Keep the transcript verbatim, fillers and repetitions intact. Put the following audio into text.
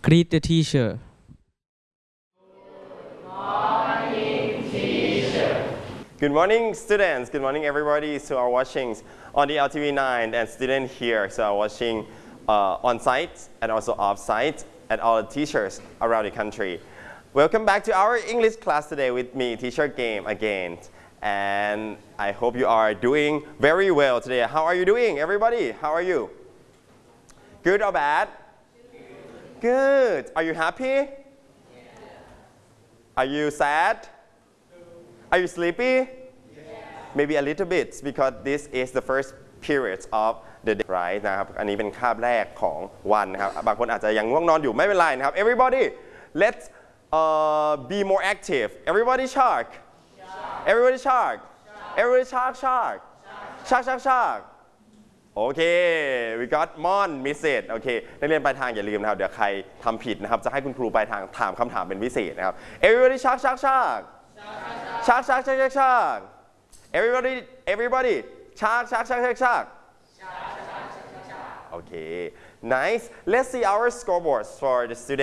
Greet the teacher. Good morning, students. Good morning, everybody who are watching on the L T V nine and students here who are watching uh, on-site and also off-site and all the teachers around the country. Welcome back to our English class today with me, Teacher Game, again. And I hope you are doing very well today. How are you doing, everybody? How are you? Good or bad? Good. Are you happy? Are you sad? Are you sleepy? Yeah. Maybe a little bit because this is the first period of the day, right นะครับอันนี้เป็นคาบแรกของวันนะครับบางคนอาจจะยังง่วงนอนอยู่ไม่เป็นไรนะครับ Everybody let's uh, be more active. Everybody shark. Everybody shark. Everybody shark shark. Shark shark shark. โอเค we got mon miss it โอเคนักเรียนปลายทางอย่าลืมนะครับเดี๋ยวใครทำผิดนะครับจะให้คุณครูปลายทางถามคำถามเป็นพิเศษนะครับ Everybody shark shark shark. Shark, shark, shark, shark, shark. Everybody, everybody. Shark, shark, shark, shark, shark. Okay, nice. Let's see our scoreboards for the students.